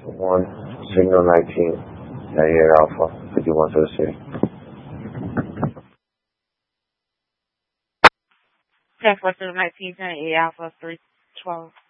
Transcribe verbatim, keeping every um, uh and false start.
one, signal nineteen, ninety-eight Alpha, fifty-one to the city. ten four seven nineteen, ninety-eight Alpha, three twelve.